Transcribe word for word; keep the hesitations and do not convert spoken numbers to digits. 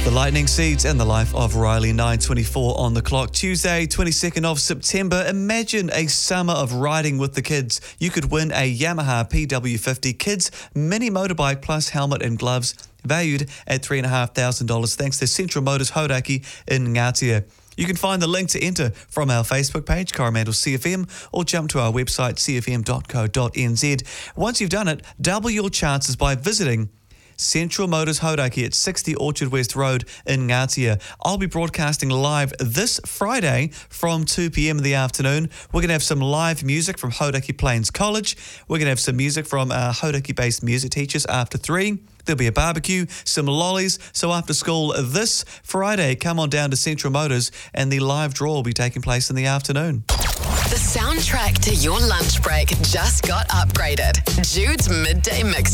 The Lightning Seeds and the life of Riley, nine twenty-four on the clock. Tuesday, twenty-second of September. Imagine a summer of riding with the kids. You could win a Yamaha P W fifty Kids mini motorbike plus helmet and gloves, valued at three thousand five hundred dollars thanks to Central Motors Hauraki in Ngatea. You can find the link to enter from our Facebook page, Coromandel C F M, or jump to our website, c f m dot co dot n z. Once you've done it, double your chances by visiting Central Motors Hauraki at sixty Orchard West Road in Ngatea. I'll be broadcasting live this Friday from two p.m. in the afternoon. We're going to have some live music from Hauraki Plains College. We're going to have some music from our Hauraki-based music teachers after three. There'll be a barbecue, some lollies. So after school this Friday, come on down to Central Motors and the live draw will be taking place in the afternoon. The soundtrack to your lunch break just got upgraded. Jude's Midday Mix.